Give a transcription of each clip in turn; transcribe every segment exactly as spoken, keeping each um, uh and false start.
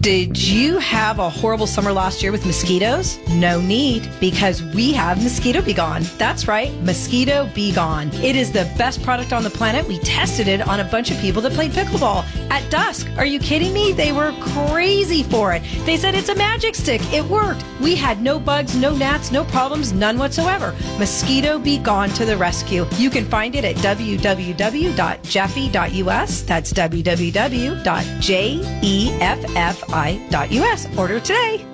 Did you have a horrible summer last year with mosquitoes? No need, because we have Mosquito Be Gone. That's right, Mosquito Be Gone. It is the best product on the planet. We tested it on a bunch of people that played pickleball at dusk. Are you kidding me? They were crazy for it. They said it's a magic stick. It worked. We had no bugs, no gnats, no problems, none whatsoever. Mosquito Be Gone to the rescue. You can find it at w w w dot jeffy dot u s. That's w w w dot jeffi dot u s. Order today.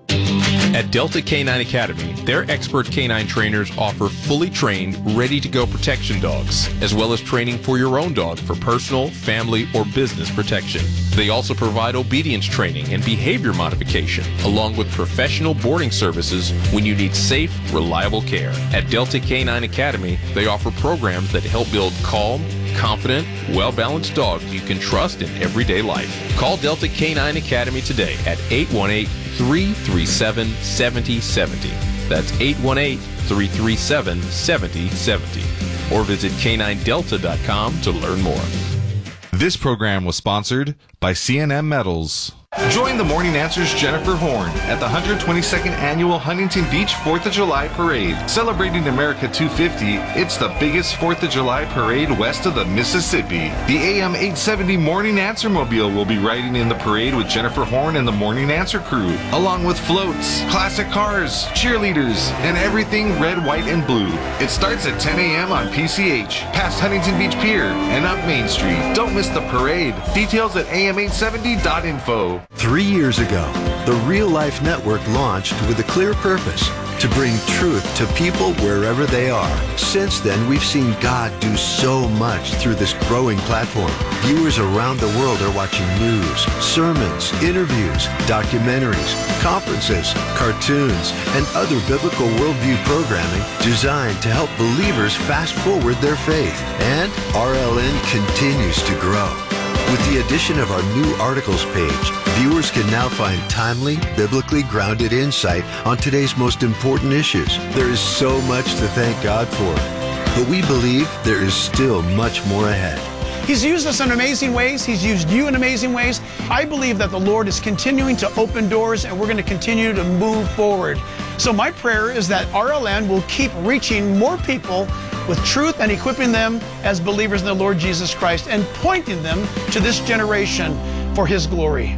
At Delta Canine Academy, their expert canine trainers offer fully trained, ready-to-go protection dogs, as well as training for your own dog for personal, family, or business protection. They also provide obedience training and behavior modification, along with professional boarding services when you need safe, reliable care. At Delta Canine Academy, they offer programs that help build calm, confident, well-balanced dogs you can trust in everyday life. Call Delta Canine Academy today at eight one eight, three three seven, seven zero seven zero. That's eight one eight, three three seven, seven zero seven zero. Or visit canine delta dot com to learn more. This program was sponsored by C and M Metals. Join the Morning Answer's Jennifer Horn at the one hundred twenty-second Annual Huntington Beach fourth of July Parade. Celebrating America two fifty, it's the biggest fourth of July parade west of the Mississippi. The A M eight seventy Morning Answer Mobile will be riding in the parade with Jennifer Horn and the Morning Answer crew, along with floats, classic cars, cheerleaders, and everything red, white, and blue. It starts at ten a m on P C H, past Huntington Beach Pier, and up Main Street. Don't miss the parade. Details at a m eight seventy dot info. Three years ago, the Real Life Network launched with a clear purpose: to bring truth to people wherever they are. Since then, we've seen God do so much through this growing platform. Viewers around the world are watching news, sermons, interviews, documentaries, conferences, cartoons, and other biblical worldview programming designed to help believers fast forward their faith. And R L N continues to grow. With the addition of our new articles page, viewers can now find timely, biblically grounded insight on today's most important issues. There is so much to thank God for, but we believe there is still much more ahead. He's used us in amazing ways. He's used you in amazing ways. I believe that the Lord is continuing to open doors, and we're going to continue to move forward. So my prayer is that R L N will keep reaching more people with truth and equipping them as believers in the Lord Jesus Christ and pointing them to this generation for His glory.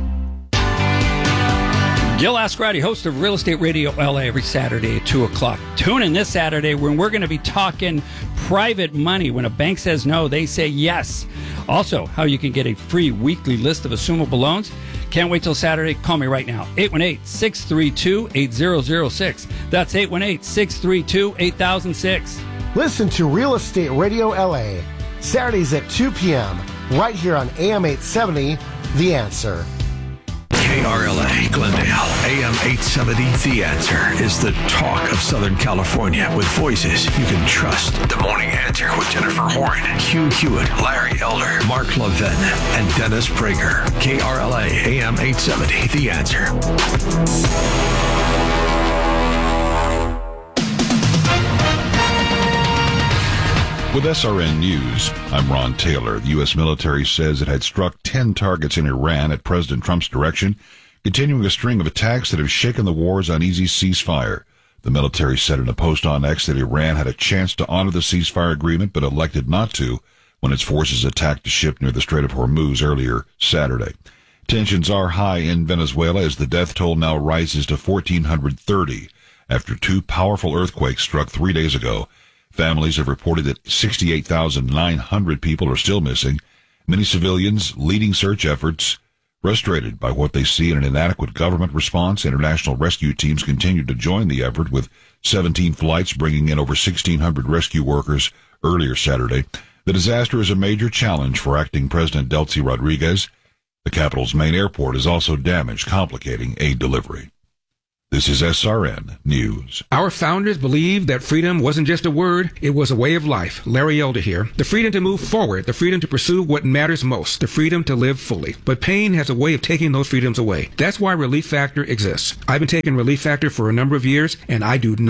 Gil Ascarati, host of Real Estate Radio L A, every Saturday at two o'clock. Tune in this Saturday when we're going to be talking private money. When a bank says no, they say yes. Also, how you can get a free weekly list of assumable loans. Can't wait till Saturday. Call me right now. eight one eight, six three two, eight zero zero six. That's eight one eight, six three two, eight thousand six. Listen to Real Estate Radio L A, Saturdays at two p m, right here on A M eight seventy, The Answer. K R L A Glendale, A M eight seventy, The Answer is the talk of Southern California with voices you can trust. The Morning Answer with Jennifer Horn, Hugh Hewitt, Larry Elder, Mark Levin, and Dennis Prager. K R L A, A M eight seventy, The Answer. With S R N News, I'm Ron Taylor. The U S military says it had struck ten targets in Iran at President Trump's direction, continuing a string of attacks that have shaken the war's uneasy ceasefire. The military said in a post on X that Iran had a chance to honor the ceasefire agreement, but elected not to when its forces attacked a ship near the Strait of Hormuz earlier Saturday. Tensions are high in Venezuela as the death toll now rises to one thousand four hundred thirty after two powerful earthquakes struck three days ago. Families have reported that sixty-eight thousand nine hundred people are still missing. Many civilians leading search efforts. Frustrated by what they see in an inadequate government response, international rescue teams continue to join the effort, with seventeen flights bringing in over sixteen hundred rescue workers earlier Saturday. The disaster is a major challenge for acting President Delcy Rodriguez. The capital's main airport is also damaged, complicating aid delivery. This is S R N News. Our founders believed that freedom wasn't just a word, it was a way of life. Larry Elder here. The freedom to move forward, the freedom to pursue what matters most, the freedom to live fully. But pain has a way of taking those freedoms away. That's why Relief Factor exists. I've been taking Relief Factor for a number of years, and I do not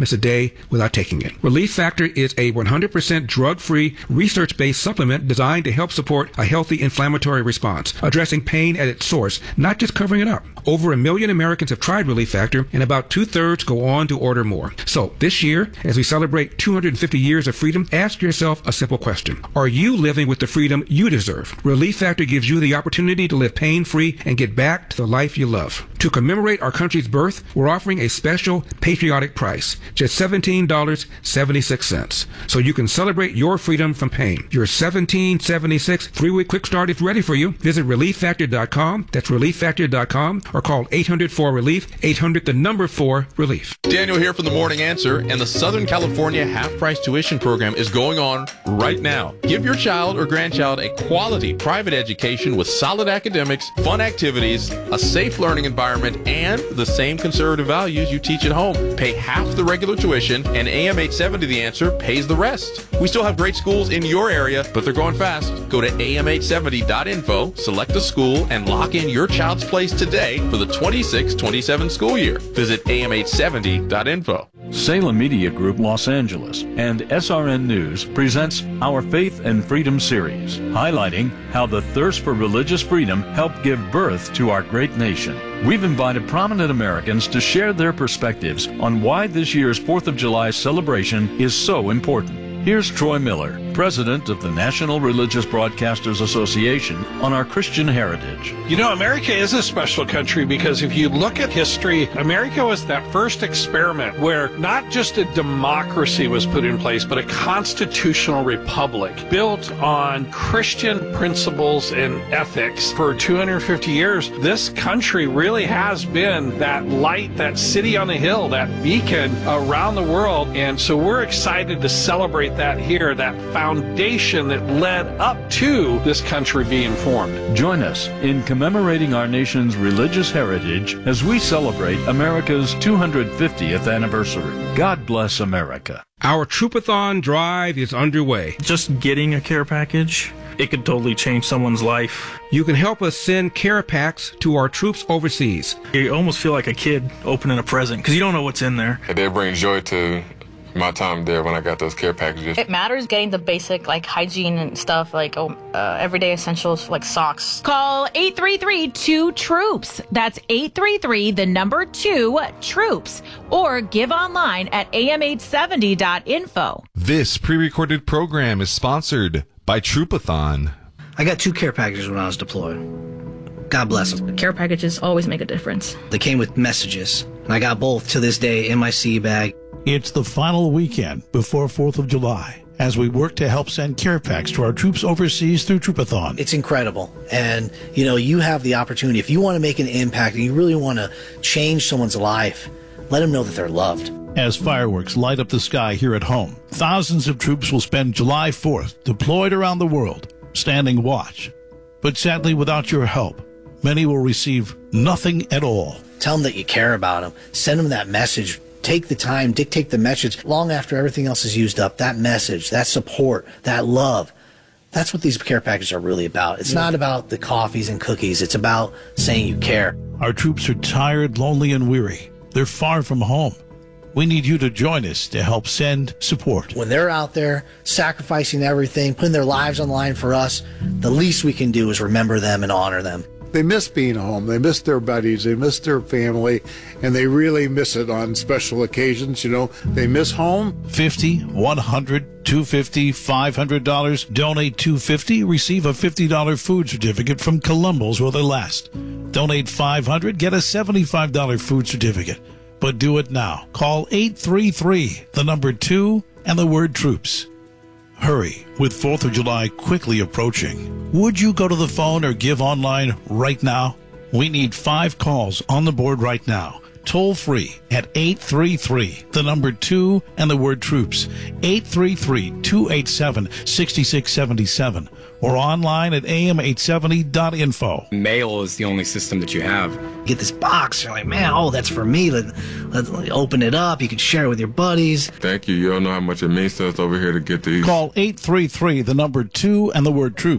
miss a day without taking it. Relief Factor is a one hundred percent drug-free, research-based supplement designed to help support a healthy inflammatory response, addressing pain at its source, not just covering it up. Over a million Americans have tried Relief Factor, and about two-thirds go on to order more. So this year, as we celebrate two hundred fifty years of freedom, ask yourself a simple question. Are you living with the freedom you deserve? Relief Factor gives you the opportunity to live pain-free and get back to the life you love. To commemorate our country's birth, we're offering a special patriotic price, just seventeen dollars and seventy-six cents. So you can celebrate your freedom from pain. Your seventeen dollars and seventy-six cents three-week quick start is ready for you. Visit relief factor dot com. That's relief factor dot com, or call eight hundred four relief, eight hundred the number four relief. Daniel here from the Morning Answer, and the Southern California half-price tuition program is going on right now. Give your child or grandchild a quality private education with solid academics, fun activities, a safe learning environment, and the same conservative values you teach at home. Pay half the regular tuition, and A M eight seventy The Answer pays the rest. We still have great schools in your area, but they're going fast. Go to A M eight seventy dot info, select a school, and lock in your child's place today for the twenty-six twenty-seven school year. Visit A M eight seventy dot info. Salem Media Group Los Angeles and S R N News presents our Faith and Freedom series, highlighting how the thirst for religious freedom helped give birth to our great nation. We've invited prominent Americans to share their perspectives on why this year's fourth of July celebration is so important. Here's Troy Miller, president of the National Religious Broadcasters Association, on our Christian heritage. You know, America is a special country because if you look at history, America was that first experiment where not just a democracy was put in place, but a constitutional republic built on Christian principles and ethics. For two hundred fifty years, this country really has been that light, that city on the hill, that beacon around the world. And so we're excited to celebrate that here, that foundation that led up to this country being formed. Join us in commemorating our nation's religious heritage as we celebrate America's two hundred fiftieth anniversary. God bless America. Our Troopathon drive is underway. Just getting a care package, it could totally change someone's life. You can help us send care packs to our troops overseas. You almost feel like a kid opening a present because you don't know what's in there. It did bring joy to my time there when I got those care packages. It matters getting the basic like hygiene and stuff, like oh, uh, everyday essentials like socks. Call eight three three two troops. That's eight three three the number two troops, or give online at A M eight seventy dot info. This pre-recorded program is sponsored by Troopathon. I got two care packages when I was deployed. God bless them. Care packages always make a difference. They came with messages, and I got both to this day in my sea bag. It's the final weekend before fourth of July as we work to help send care packs to our troops overseas through Troopathon. It's incredible. And, you know, you have the opportunity. If you want to make an impact and you really want to change someone's life, let them know that they're loved. As fireworks light up the sky here at home, thousands of troops will spend July fourth deployed around the world, standing watch. But sadly, without your help, many will receive nothing at all. Tell them that you care about them. Send them that message. Take the time, dictate the message long after everything else is used up. That message, that support, that love. That's what these care packages are really about. It's yeah. not about the coffees and cookies. It's about saying you care. Our troops are tired, lonely, and weary. They're far from home. We need you to join us to help send support. When they're out there sacrificing everything, putting their lives on the line for us, the least we can do is remember them and honor them. They miss being home. They miss their buddies. They miss their family, and they really miss it on special occasions. You know, they miss home. fifty, one hundred, two hundred fifty dollars, five hundred dollars. Donate two hundred fifty dollars, receive a fifty dollars food certificate from Columbus while they last. Donate five hundred dollars, get a seventy-five dollars food certificate. But do it now. Call eight three three, the number two, and the word troops. Hurry, with fourth of July quickly approaching. Would you go to the phone or give online right now? We need five calls on the board right now. Toll free at eight three three, the number two, and the word troops. eight three three, two eight seven, six six seven seven. Or online at A M eight seventy dot info. Mail is the only system that you have. Get this box, you're like, man, oh, that's for me. Let, let's open it up. You can share it with your buddies. Thank you. You don't know how much it means to us over here to get these. Call eight three three, the number two, and the word troops.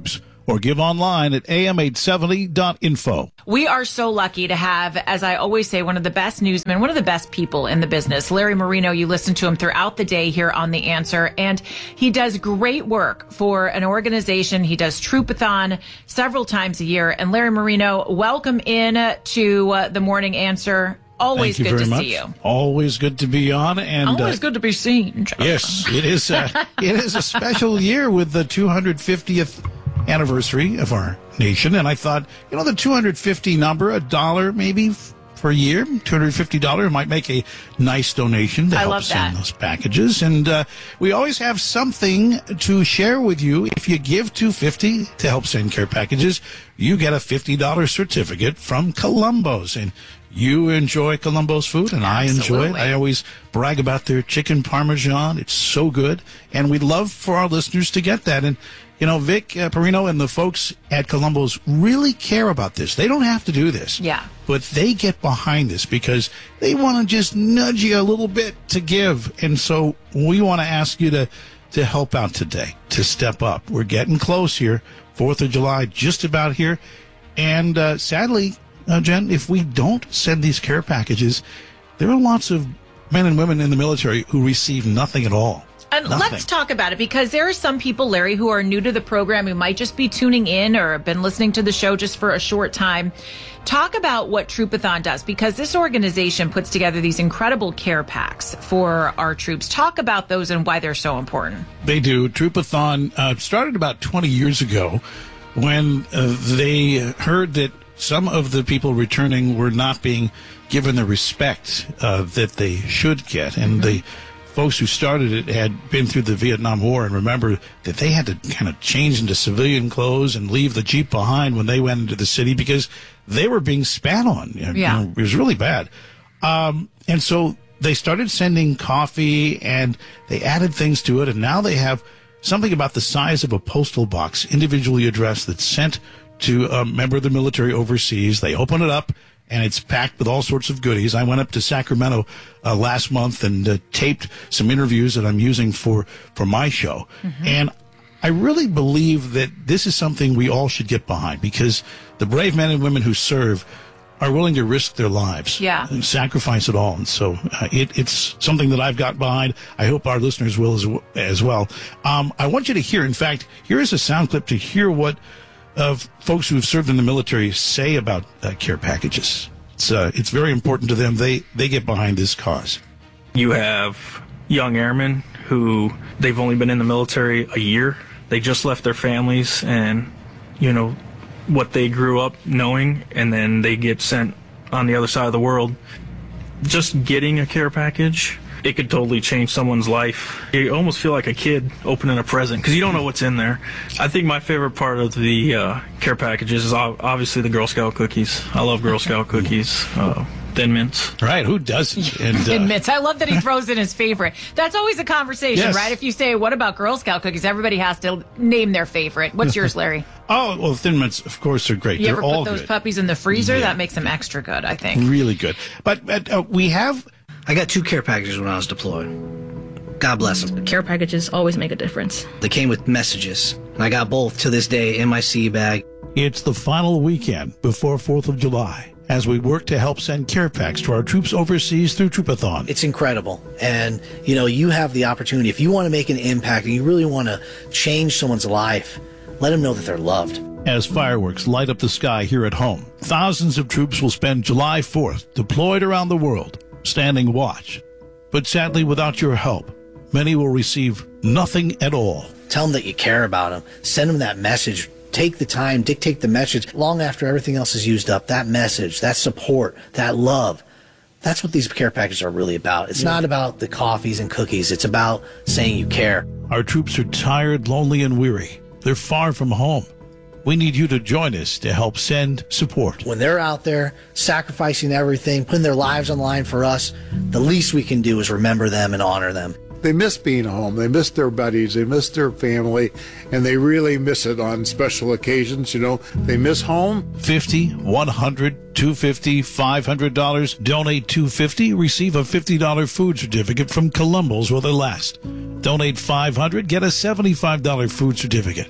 or give online at A M eight seventy dot info. We are so lucky to have, as I always say, one of the best newsmen, one of the best people in the business. Larry Marino, you listen to him throughout the day here on The Answer, and he does great work for an organization. He does Troupathon several times a year. And Larry Marino, welcome in to uh, The Morning Answer. Always Thank you good very to much. see you. Always good to be on. And Always uh, good to be seen. Yes, it is. Uh, it is a special year with the two hundred fiftieth anniversary of our nation. And I thought, you know, the two hundred fifty number, a dollar maybe f- per year, two hundred fifty dollars might make a nice donation to I help love send that. those packages. And uh, we always have something to share with you. If you give two hundred fifty dollars to help send care packages, you get a fifty dollars certificate from Columbo's. And you enjoy Columbo's food, and I enjoy it. I always brag about their chicken parmesan. It's so good. And we'd love for our listeners to get that. And, you know, Vic uh, Perino and the folks at Columbo's really care about this. They don't have to do this. Yeah. But they get behind this because they want to just nudge you a little bit to give. And so we want to ask you to, to help out today, to step up. We're getting close here. fourth of July, just about here. And uh, sadly, Uh, Jen, if we don't send these care packages, there are lots of men and women in the military who receive nothing at all. And Nothing. let's talk about it, because there are some people, Larry, who are new to the program, who might just be tuning in or have been listening to the show just for a short time. Talk about what Troupathon does, because this organization puts together these incredible care packs for our troops. Talk about those and why they're so important. They do. Troupathon uh, started about twenty years ago when uh, they heard that some of the people returning were not being given the respect uh, that they should get. And mm-hmm. the folks who started it had been through the Vietnam War and remember that they had to kind of change into civilian clothes and leave the Jeep behind when they went into the city because they were being spat on. You Yeah. know, it was really bad. Um, and so they started sending coffee and they added things to it. And now they have something about the size of a postal box, individually addressed, that's sent to a member of the military overseas. They open it up, and it's packed with all sorts of goodies. I went up to Sacramento uh, last month and uh, taped some interviews that I'm using for, for my show. Mm-hmm. And I really believe that this is something we all should get behind, because the brave men and women who serve are willing to risk their lives, yeah. and sacrifice it all. And so uh, it, it's something that I've got behind. I hope our listeners will as, w- as well. Um, I want you to hear, in fact, here is a sound clip to hear what of folks who have served in the military say about uh, care packages. It's uh, it's very important to them. They they get behind this cause. You have young airmen who they've only been in the military a year. They just left their families and, you know, what they grew up knowing, and then they get sent on the other side of the world. Just getting a care package, it could totally change someone's life. You almost feel like a kid opening a present because you don't know what's in there. I think my favorite part of the uh, care packages is obviously the Girl Scout cookies. I love Girl Scout cookies. Uh, Thin Mints. Right, who doesn't? And, uh, Thin Mints. I love that he throws in his favorite. That's always a conversation, Yes. right? If you say, what about Girl Scout cookies? Everybody has to name their favorite. What's yours, Larry? Oh, well, Thin Mints, of course, are great. You They're ever all put those good. puppies in the freezer? Yeah. That makes them extra good, I think. Really good. But, but uh, we have... I got two care packages when I was deployed. God bless them. Care packages always make a difference. They came with messages. And I got both to this day in my sea bag. It's the final weekend before fourth of July as we work to help send care packs to our troops overseas through Troupathon. It's incredible. And, you know, you have the opportunity. If you want to make an impact and you really want to change someone's life, let them know that they're loved. As fireworks light up the sky here at home, thousands of troops will spend July fourth deployed around the world, standing watch. But sadly, without your help, many will receive nothing at all. Tell them that you care about them. Send them that message. Take the time, dictate the message. Long after everything else is used up, that message, that support, that love, that's what these care packages are really about. It's yeah. not about the coffees and cookies. It's about saying you care. Our troops are tired, lonely, and weary. They're far from home. We need you to join us to help send support. When they're out there sacrificing everything, putting their lives on the line for us, the least we can do is remember them and honor them. They miss being home. They miss their buddies. They miss their family. And they really miss it on special occasions. You know, they miss home. fifty, one hundred, two hundred fifty dollars, five hundred dollars. Donate two hundred fifty dollars. Receive a fifty dollars food certificate from Columbo's while they last. Donate five hundred dollars. Get a seventy-five dollars food certificate.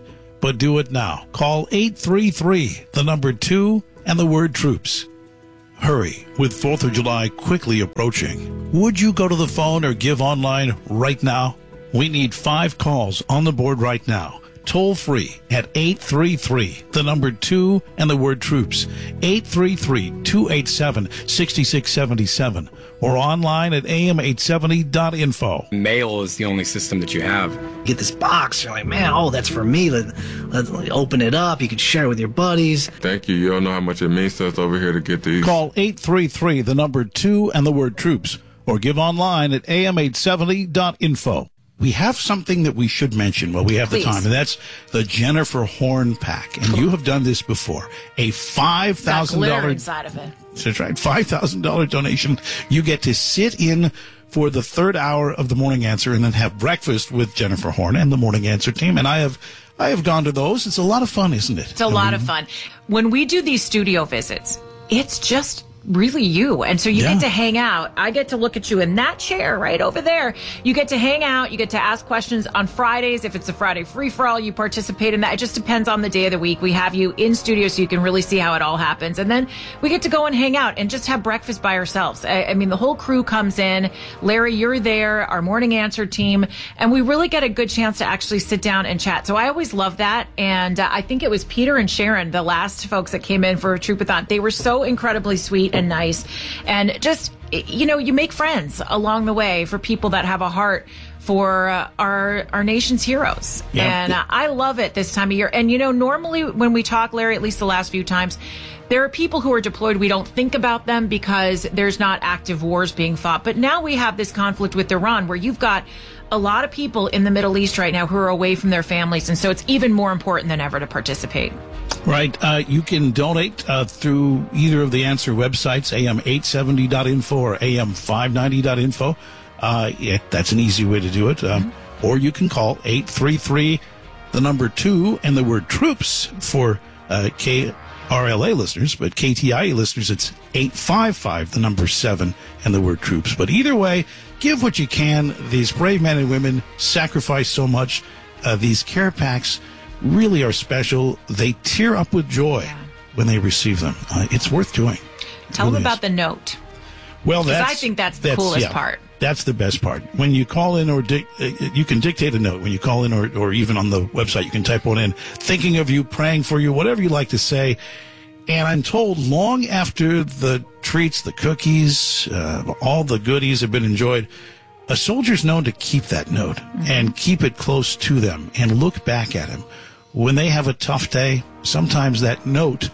but do it now. Call eight three three, the number two, and the word troops. Hurry, with fourth of July quickly approaching. Would you go to the phone or give online right now? We need five calls on the board right now. Toll free at eight three three, the number two, and the word troops. eight three three, two eight seven, six six seven seven. Or online at A M eight seventy dot info. Mail is the only system that you have. You get this box, you're like, man, oh, that's for me. Let, let, let open it up. You can share it with your buddies. Thank you. You don't know how much it means to us over here to get these. Call eight three three, the number two, and the word troops. Or give online at A M eight seventy dot info. We have something that we should mention while we have Please. the time, and that's the Jennifer Horn Pack. And you have done this before. A five thousand dollars... Got glitter inside of it. That's right. five thousand dollars donation. You get to sit in for the third hour of the Morning Answer and then have breakfast with Jennifer Horn and the Morning Answer team. And I have I have gone to those. It's a lot of fun, isn't it? It's a lot of fun. When we do these studio visits, it's just really you. And so you Yeah. get to hang out. I get to look at you in that chair right over there. You get to hang out. You get to ask questions on Fridays. If it's a Friday free-for-all, you participate in that. It just depends on the day of the week. We have you in studio so you can really see how it all happens. And then we get to go and hang out and just have breakfast by ourselves. I, I mean, the whole crew comes in. Larry, you're there, our Morning Answer team, and we really get a good chance to actually sit down and chat. So I always love that. And uh, I think it was Peter and Sharon, the last folks that came in for a Troopathon. They were so incredibly sweet and nice, and just, you know, you make friends along the way for people that have a heart for uh, our our nation's heroes. Yeah. And uh, I love it this time of year. And you know, normally when we talk, Larry, at least the last few times, there are people who are deployed. We don't think about them because there's not active wars being fought. But now we have this conflict with Iran where you've got a lot of people in the Middle East right now who are away from their families. And so it's even more important than ever to participate. Right. Uh, you can donate uh, through either of the Answer websites, A M eight seventy dot info or A M five ninety dot info. Uh, yeah, that's an easy way to do it. Um, mm-hmm. Or you can call eight three three, the number two, and the word troops for uh, K R L A listeners. But K T I A listeners, it's eight five five, the number seven, and the word troops. But either way, give what you can. These brave men and women sacrifice so much. Uh, these care packs really are special. They tear up with joy yeah. when they receive them. Uh, it's worth doing. Tell really them about is. the note. Well, because that's, I think that's the that's, coolest yeah, part. That's the best part. When you call in or dic- uh, you can dictate a note. When you call in or, or even on the website, you can type one in, thinking of you, praying for you, whatever you like to say. And I'm told long after the treats, the cookies, uh, all the goodies have been enjoyed, a soldier's known to keep that note mm-hmm. and keep it close to them and look back at him. When they have a tough day, sometimes that note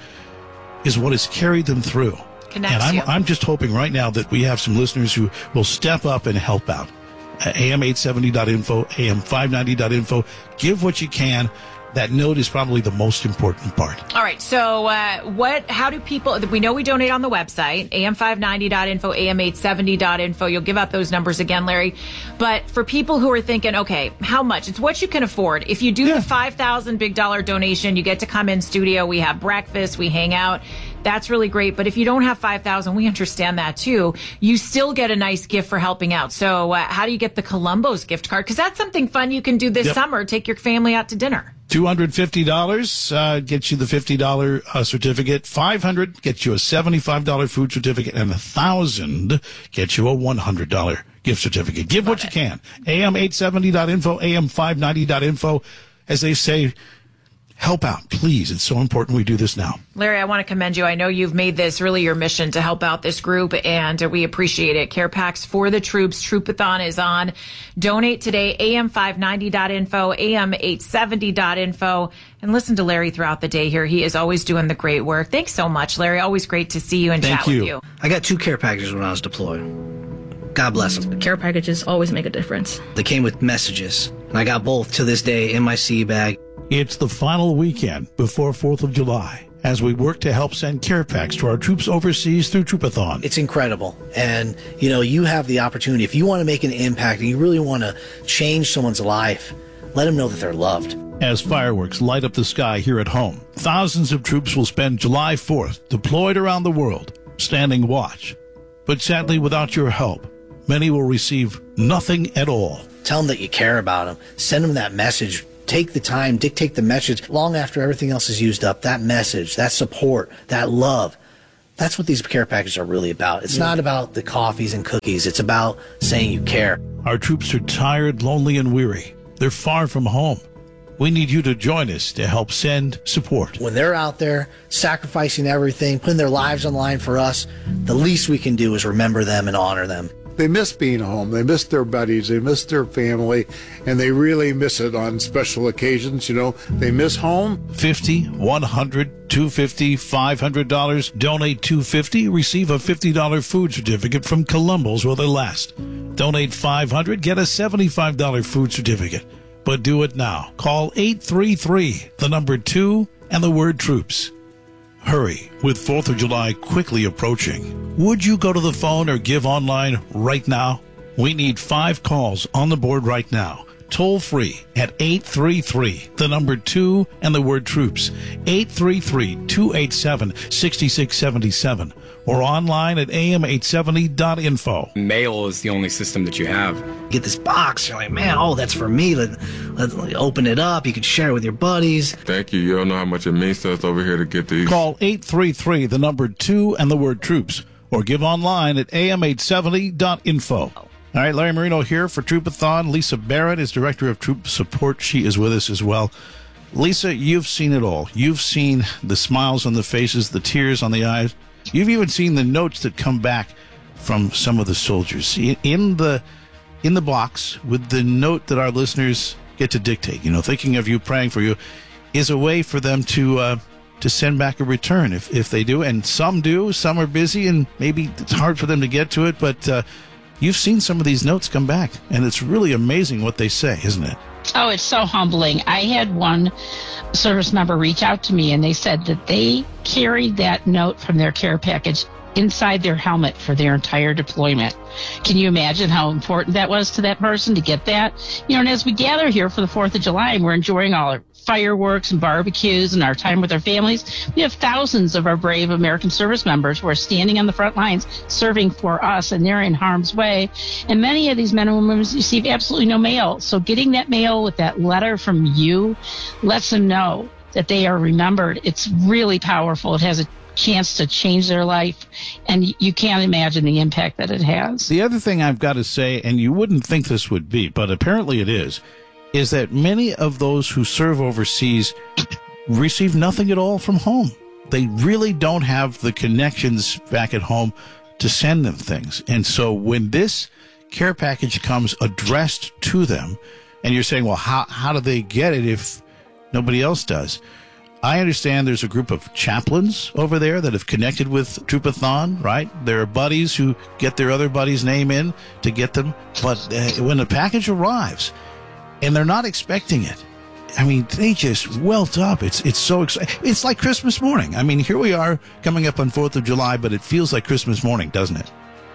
is what has carried them through. Connects and I'm, you. I'm just hoping right now that we have some listeners who will step up and help out. Uh, A M eight seventy dot info, A M five ninety dot info. Give what you can. That note is probably the most important part. All right. So uh, what? How do people, we know we donate on the website, A M five ninety dot info, A M eight seventy dot info. You'll give out those numbers again, Larry. But for people who are thinking, okay, how much? It's what you can afford. If you do yeah. the five thousand big dollar donation, you get to come in studio. We have breakfast. We hang out. That's really great. But if you don't have five thousand, we understand that too. You still get a nice gift for helping out. So uh, how do you get the Columbo's gift card? Because that's something fun you can do this yep. summer. Take your family out to dinner. two hundred fifty dollars uh, gets you the fifty dollars uh, certificate. five hundred dollars gets you a seventy-five dollars food certificate. And one thousand dollars gets you a one hundred dollars gift certificate. Give Love what it. you can. A M eight seventy dot info, A M five ninety dot info. As they say, help out, please. It's so important we do this now. Larry, I want to commend you. I know you've made this really your mission to help out this group, and we appreciate it. Care Packs for the Troops. Troopathon is on. Donate today, A M five ninety dot info, A M eight seventy dot info, and listen to Larry throughout the day here. He is always doing the great work. Thanks so much, Larry. Always great to see you and Thank chat you. with you. I got two care packages when I was deployed. God bless them. Care packages always make a difference. They came with messages, and I got both to this day in my sea bag. It's the final weekend before fourth of July as we work to help send care packs to our troops overseas through Troopathon. It's incredible. And, you know, you have the opportunity. If you want to make an impact and you really want to change someone's life, let them know that they're loved. As fireworks light up the sky here at home, thousands of troops will spend July fourth deployed around the world, standing watch. But sadly, without your help, many will receive nothing at all. Tell them that you care about them. Send them that message. take the time, dictate the message long after everything else is used up. That message, that support, that love. That's what these care packages are really about. It's yeah. not about the coffees and cookies. It's about saying you care. Our troops are tired, lonely, and weary. They're far from home. We need you to join us to help send support. When they're out there sacrificing everything, putting their lives on the line for us, the least we can do is remember them and honor them. They miss being home. They miss their buddies. They miss their family, and they really miss it on special occasions. You know, they miss home. fifty, one hundred, two hundred fifty dollars, five hundred dollars. Donate two hundred fifty dollars. Receive a fifty dollars food certificate from Columbus while they last. Donate five hundred dollars. Get a seventy-five dollars food certificate. But do it now. Call eight three three, the number two, and the word troops. Hurry, with fourth of July quickly approaching. Would you go to the phone or give online right now? We need five calls on the board right now. Toll free at eight three three, the number two, and the word troops. eight three three, two eight seven, six six seven seven. Or online at A M eight seventy dot info. Mail is the only system that you have. Get this box, you're like, man, oh, that's for me. Let, let, let open it up. You can share it with your buddies. Thank you. You don't know how much it means to us over here to get these. Call eight three three, the number two, and the word troops. Or give online at A M eight seventy dot info. All right, Larry Marino here for Troopathon. Lisa Barrett is Director of Troop Support. She is with us as well. Lisa, you've seen it all. You've seen the smiles on the faces, the tears on the eyes. You've even seen the notes that come back from some of the soldiers in the in the box with the note that our listeners get to dictate. You know, thinking of you, praying for you, is a way for them to uh, to send back a return if if they do, and some do. Some are busy, and maybe it's hard for them to get to it. But uh, you've seen some of these notes come back, and it's really amazing what they say, isn't it? Oh, it's so humbling. I had one service member reach out to me, and they said that they carried that note from their care package inside their helmet for their entire deployment. Can you imagine how important that was to that person to get that? You know, and as we gather here for the fourth of July and we're enjoying all our fireworks and barbecues and our time with our families, we have thousands of our brave American service members who are standing on the front lines serving for us, and they're in harm's way. And many of these men and women receive absolutely no mail. So getting that mail with that letter from you lets them know that they are remembered. It's really powerful. It has a chance to change their life, and you can't imagine the impact that it has. The other thing I've got to say, and you wouldn't think this would be, but apparently it is, is that many of those who serve overseas receive nothing at all from home. They really don't have the connections back at home to send them things. And so when this care package comes addressed to them, and you're saying, well, how, how do they get it if nobody else does? I understand there's a group of chaplains over there that have connected with Troopathon, right? There are buddies who get their other buddy's name in to get them. But uh, when the package arrives and they're not expecting it, I mean, they just welt up. It's it's so exciting. It's like Christmas morning. I mean, here we are coming up on fourth of July, but it feels like Christmas morning, doesn't it?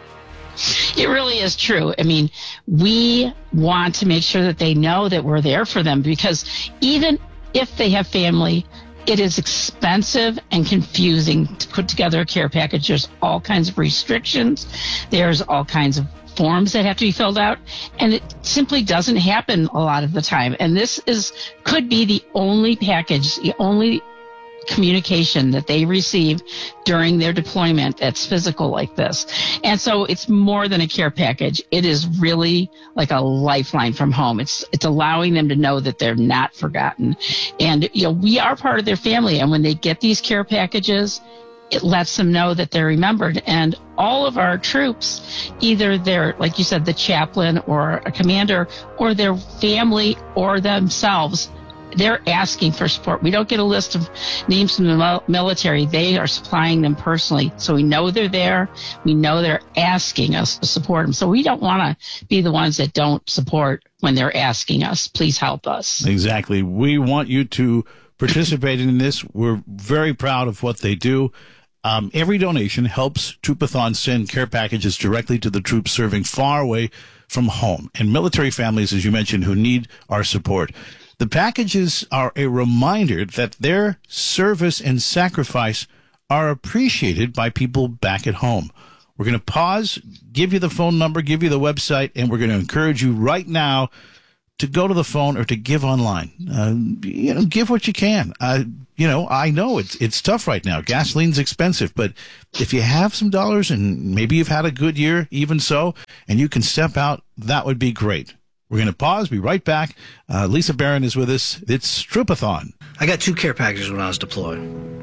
It really is true. I mean, we want to make sure that they know that we're there for them, because even if they have family, it is expensive and confusing to put together a care package. There's all kinds of restrictions. There's all kinds of forms that have to be filled out, and it simply doesn't happen a lot of the time. And this is could be the only package, the only communication that they receive during their deployment that's physical like this. And so it's more than a care package. It is really like a lifeline from home. It's it's allowing them to know that they're not forgotten. And you know, we are part of their family, and when they get these care packages, it lets them know that they're remembered. And all of our troops, either they're, like you said, the chaplain or a commander, or their family or themselves, they're asking for support. We don't get a list of names from the military. They are supplying them personally. So we know they're there. We know they're asking us to support them. So we don't want to be the ones that don't support when they're asking us, please help us. Exactly. We want you to participate in this. We're very proud of what they do. Um, every donation helps Troopathon send care packages directly to the troops serving far away from home and military families, as you mentioned, who need our support. The packages are a reminder that their service and sacrifice are appreciated by people back at home. We're going to pause, give you the phone number, give you the website, and we're going to encourage you right now to go to the phone or to give online. Uh, you know, give what you can. Uh, you know, I know it's it's tough right now. Gasoline's expensive, but if you have some dollars and maybe you've had a good year, even so, and you can step out, that would be great. We're going to pause, be right back. Uh, Lisa Barron is with us. It's Troupathon. I got two care packages when I was deployed.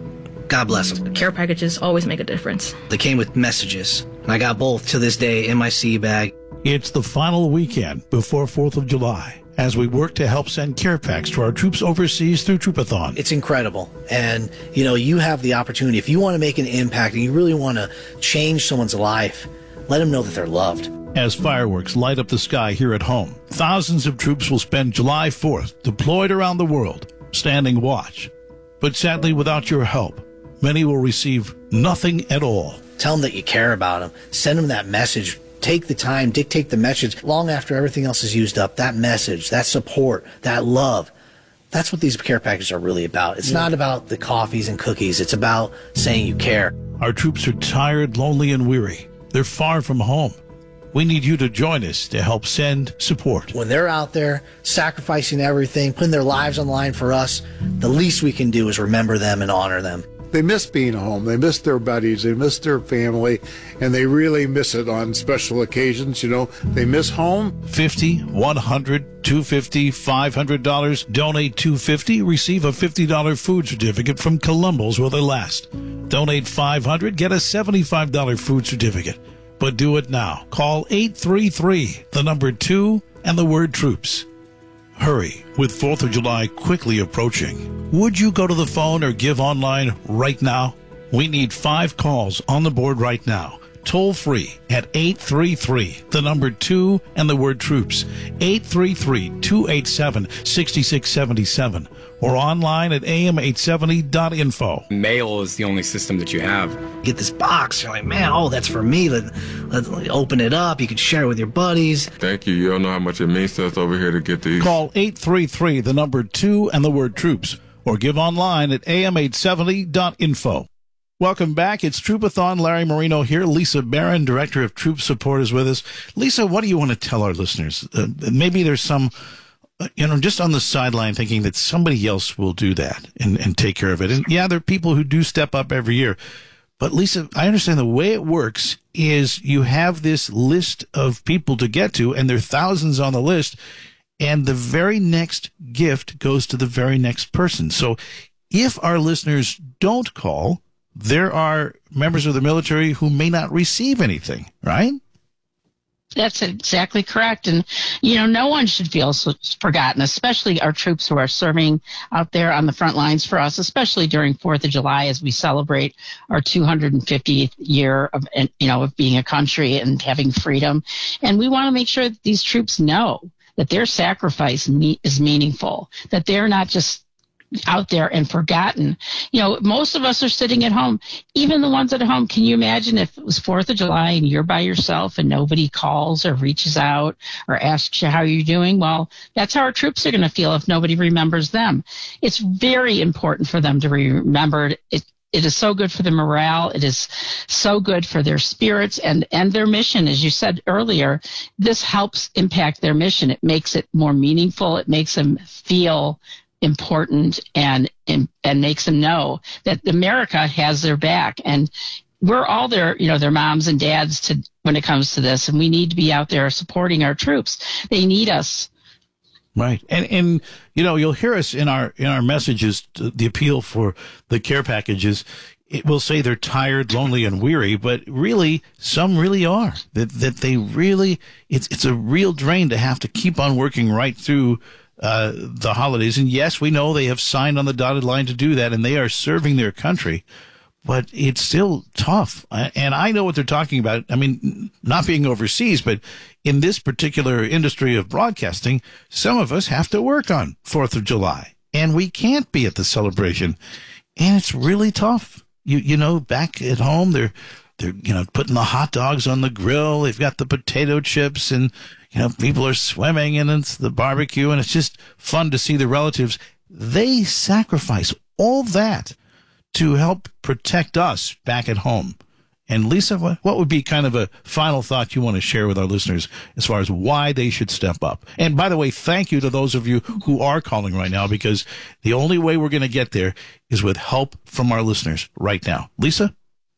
God bless them. Care packages always make a difference. They came with messages, and I got both to this day in my sea bag. It's the final weekend before fourth of July as we work to help send care packs to our troops overseas through Troupathon. It's incredible. And, you know, you have the opportunity. If you want to make an impact and you really want to change someone's life, let them know that they're loved. As fireworks light up the sky here at home, thousands of troops will spend July fourth deployed around the world, standing watch. But sadly, without your help, many will receive nothing at all. Tell them that you care about them. Send them that message. Take the time, dictate the message long after everything else is used up. That message, that support, that love. That's what these care packages are really about. It's yeah. not about the coffees and cookies. It's about saying you care. Our troops are tired, lonely, and weary. They're far from home. We need you to join us to help send support. When they're out there sacrificing everything, putting their lives on the line for us, the least we can do is remember them and honor them. They miss being home. They miss their buddies. They miss their family, and they really miss it on special occasions. You know, they miss home. fifty, one hundred, two hundred fifty dollars, five hundred dollars. Donate two hundred fifty dollars. Receive a fifty dollars food certificate from Columbus while they last. Donate five hundred dollars. Get a seventy-five dollars food certificate. But do it now. Call eight three three, the number two, and the word troops. Hurry, with fourth of July quickly approaching. Would you go to the phone or give online right now? We need five calls on the board right now. Toll free at eight three three, the number two, and the word troops. eight three three, two eight seven, six six seven seven. Or online at A M eight seventy dot info. Mail is the only system that you have. Get this box. You're like, man, oh, that's for me. Let, let's open it up. You can share it with your buddies. Thank you. You don't know how much it means to us over here to get these. Call eight three three, the number two, and the word troops. Or give online at A M eight seventy dot info. Welcome back. It's Troupathon. Larry Marino here. Lisa Barron, Director of Troop Support, is with us. Lisa, what do you want to tell our listeners? Uh, maybe there's some, uh, you know, just on the sideline thinking that somebody else will do that and, and take care of it. And yeah, there are people who do step up every year. But Lisa, I understand the way it works is you have this list of people to get to, and there are thousands on the list, and the very next gift goes to the very next person. So if our listeners don't call, there are members of the military who may not receive anything, right? That's exactly correct. And, you know, no one should feel so forgotten, especially our troops who are serving out there on the front lines for us, especially during fourth of July as we celebrate our two hundred fiftieth year of, you know, of being a country and having freedom. And we want to make sure that these troops know that their sacrifice me- is meaningful, that they're not just out there and forgotten. You know, most of us are sitting at home, even the ones at home. Can you imagine if it was fourth of July and you're by yourself and nobody calls or reaches out or asks you how you're doing? Well, that's how our troops are going to feel if nobody remembers them. It's very important for them to be remembered. It, it is so good for the morale. It is so good for their spirits and, and their mission. As you said earlier, this helps impact their mission. It makes it more meaningful. It makes them feel important and, and and makes them know that America has their back, and we're all their, you know, their moms and dads to when it comes to this, and we need to be out there supporting our troops. They need us. Right. And, and, you know, you'll hear us in our, in our messages, the appeal for the care packages. It will say they're tired, lonely, and weary, but really, some really are. That, that they really, it's, it's a real drain to have to keep on working right through uh, the holidays. And yes, we know they have signed on the dotted line to do that, and they are serving their country. But it's still tough. And I know what they're talking about. I mean, not being overseas, but in this particular industry of broadcasting, some of us have to work on fourth of July. And we can't be at the celebration. And it's really tough. You you know, back at home, they're, they're you know, putting the hot dogs on the grill. They've got the potato chips, and, you know, people are swimming, and it's the barbecue. And it's just fun to see the relatives. They sacrifice all that to help protect us back at home. And Lisa, what would be kind of a final thought you want to share with our listeners as far as why they should step up? And by the way, thank you to those of you who are calling right now, because the only way we're going to get there is with help from our listeners right now. Lisa?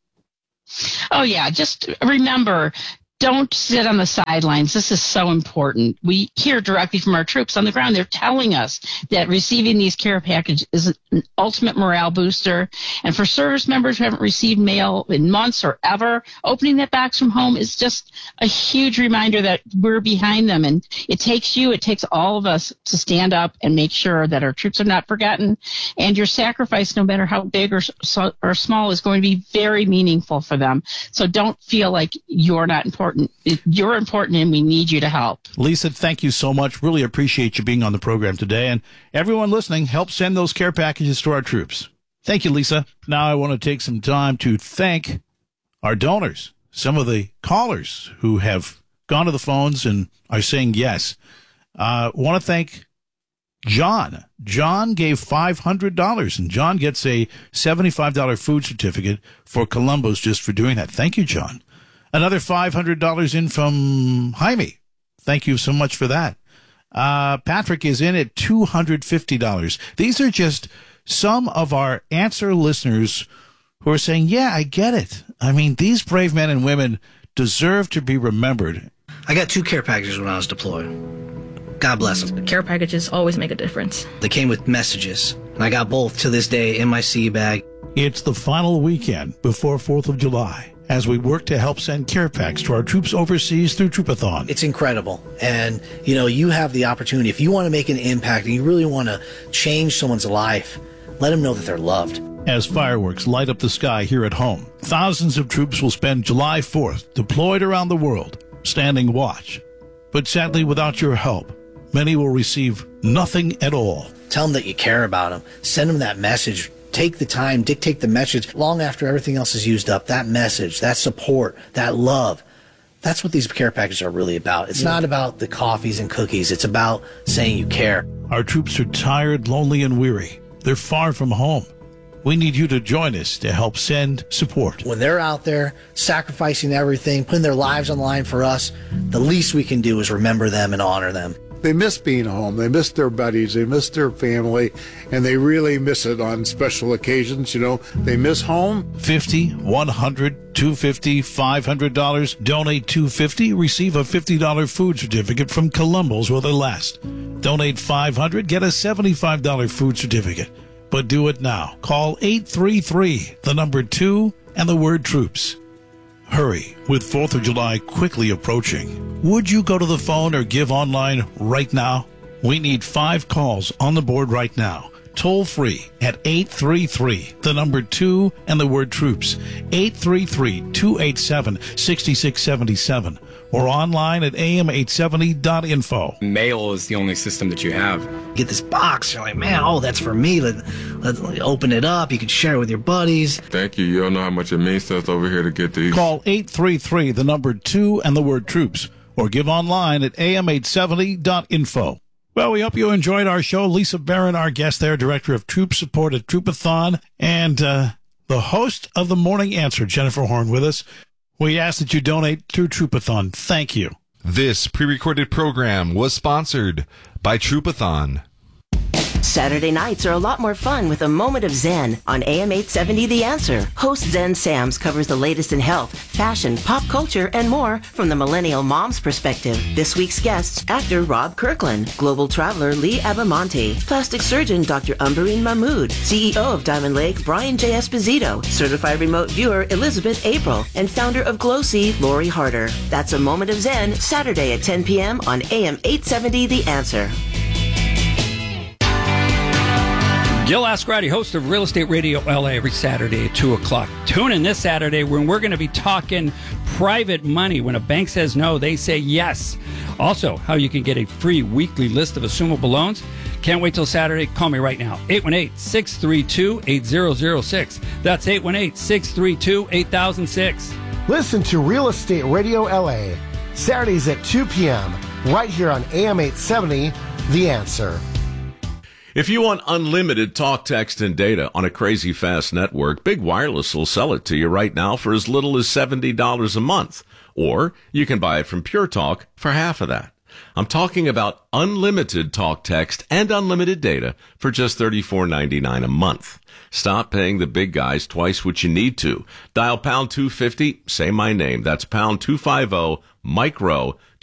Oh, yeah. Just remember, don't sit on the sidelines. This is so important. We hear directly from our troops on the ground. They're telling us that receiving these care packages is an ultimate morale booster. And for service members who haven't received mail in months or ever, opening that box from home is just a huge reminder that we're behind them. And it takes you, it takes all of us to stand up and make sure that our troops are not forgotten. And your sacrifice, no matter how big or, so, or small, is going to be very meaningful for them. So don't feel like you're not important. You're important, and we need you to help. Lisa, thank you so much. Really appreciate you being on the program today. And everyone listening, help send those care packages to our troops. Thank you, Lisa. Now I want to take some time to thank our donors, some of the callers who have gone to the phones and are saying yes. I uh, want to thank John. John gave five hundred dollars, and John gets a seventy-five dollars food certificate for Columbus just for doing that. Thank you, John. Another five hundred dollars in from Jaime. Thank you so much for that. Uh, Patrick is in at two hundred fifty dollars. These are just some of our answer listeners who are saying, yeah, I get it. I mean, these brave men and women deserve to be remembered. I got two care packages when I was deployed. God bless them. The care packages always make a difference. They came with messages, and I got both to this day in my sea bag. It's the final weekend before fourth of July. As we work to help send care packs to our troops overseas through Troopathon. It's incredible. And, you know, you have the opportunity. If you want to make an impact and you really want to change someone's life, let them know that they're loved. As fireworks light up the sky here at home, thousands of troops will spend July fourth deployed around the world, standing watch. But sadly, without your help, many will receive nothing at all. Tell them that you care about them. Send them that message. Take the time, dictate the message long after everything else is used up. That message, that support, that love. That's what these care packages are really about. It's yeah. not about the coffees and cookies. It's about saying you care. Our troops are tired, lonely, and weary. They're far from home. We need you to join us to help send support. When they're out there sacrificing everything, putting their lives on the line for us, the least we can do is remember them and honor them. They miss being home. They miss their buddies. They miss their family, and they really miss it on special occasions. You know, they miss home. fifty, one hundred, two hundred fifty dollars, five hundred dollars. Donate two hundred fifty dollars, receive a fifty dollars food certificate from Columbus while they last. Donate five hundred dollars, get a seventy-five dollars food certificate. But do it now. Call eight three three, the number two, and the word troops. Hurry, with fourth of July quickly approaching. Would you go to the phone or give online right now? We need five calls on the board right now. Toll free at eight three three, the number two, and the word troops. eight three three, two eight seven, six six seven seven. Or online at A M eight seventy dot info. Mail is the only system that you have. Get this box, you're like, man, oh, that's for me. Let, let's open it up. You can share it with your buddies. Thank you. You don't know how much it means to us over here to get these. Call eight three three, the number two, and the word troops. Or give online at A M eight seventy dot info. Well, we hope you enjoyed our show. Lisa Barron, our guest there, Director of Troop Support at Troopathon, and uh, the host of The Morning Answer, Jennifer Horn, with us. We ask that you donate through Troopathon. Thank you. This pre-recorded program was sponsored by Troopathon. Saturday nights are a lot more fun with a moment of Zen on A M eight seventy The Answer. Host Zen Sams covers the latest in health, fashion, pop culture, and more from the millennial mom's perspective. This week's guests, actor Rob Kirkland, global traveler Lee Abamonte, plastic surgeon Doctor Umberine Mahmood, C E O of Diamond Lake Brian J. Esposito, certified remote viewer Elizabeth April, and founder of GlowSee Lori Harder. That's a moment of Zen, Saturday at ten p.m. on A M eight seventy The Answer. Gil Ascarati, host of Real Estate Radio L A, every Saturday at two o'clock. Tune in this Saturday when we're going to be talking private money. When a bank says no, they say yes. Also, how you can get a free weekly list of assumable loans. Can't wait till Saturday. Call me right now. eight one eight, six three two, eight zero zero six. That's eight one eight, six three two, eight thousand six. Listen to Real Estate Radio L A, Saturdays at two p.m., right here on A M eight seventy, The Answer. If you want unlimited talk, text, and data on a crazy fast network, Big Wireless will sell it to you right now for as little as seventy dollars a month. Or you can buy it from Pure Talk for half of that. I'm talking about unlimited talk, text, and unlimited data for just thirty-four ninety-nine a month. Stop paying the big guys twice what you need to. Dial pound two fifty, say my name. That's pound two fifty, micro